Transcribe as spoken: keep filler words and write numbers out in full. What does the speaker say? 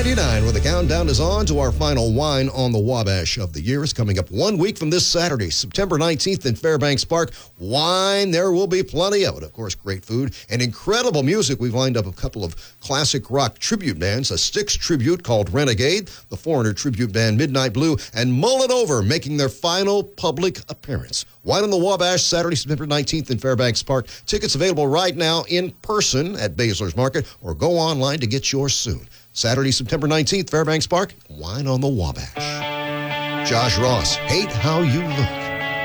ninety-nine, where the countdown is on to our final Wine on the Wabash of the year. Is coming up one week from this Saturday, September nineteenth in Fairbanks Park. Wine, there will be plenty of it. Of course, great food and incredible music. We've lined up a couple of classic rock tribute bands, a Styx tribute called Renegade, the Foreigner tribute band Midnight Blue, and Mull It Over making their final public appearance. Wine on the Wabash, Saturday, September nineteenth in Fairbanks Park. Tickets available right now in person at Baszler's Market, or go online to get yours soon. Saturday, September nineteenth, Fairbanks Park, Wine on the Wabash. Josh Ross, Hate How You Look.